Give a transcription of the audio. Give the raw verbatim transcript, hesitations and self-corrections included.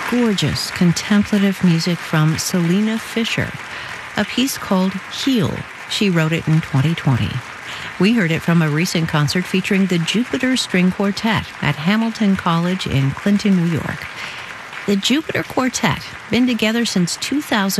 gorgeous contemplative music from Selena Fisher, a piece called Heal. She wrote it in twenty twenty. We heard it from a recent concert featuring the Jupiter String Quartet at Hamilton College in Clinton, New York. The Jupiter Quartet, been together since two thousand.